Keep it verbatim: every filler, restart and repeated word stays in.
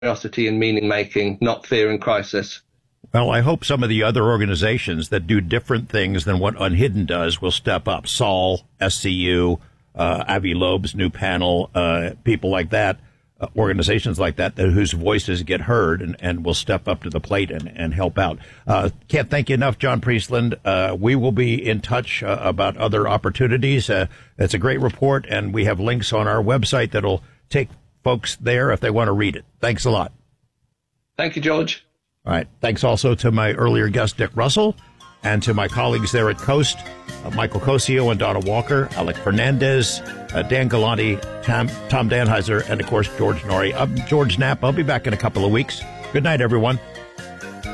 curiosity and meaning making, not fear and crisis. Well, I hope some of the other organizations that do different things than what Unhidden does will step up. S O L, S C U, uh, Avi Loeb's new panel, uh, people like that, uh, organizations like that, that, whose voices get heard and, and will step up to the plate and, and help out. Uh, can't thank you enough, John Priestland. Uh, we will be in touch uh, about other opportunities. Uh, it's a great report, and we have links on our website that'll take folks there if they want to read it. Thanks a lot. Thank you, George. All right. Thanks also to my earlier guest, Dick Russell, and to my colleagues there at Coast, uh, Michael Cosio and Donna Walker, Alec Fernandez, uh, Dan Galante, Tom, Tom Danheiser, and, of course, George Norrie. I'm George Knapp. I'll be back in a couple of weeks. Good night, everyone.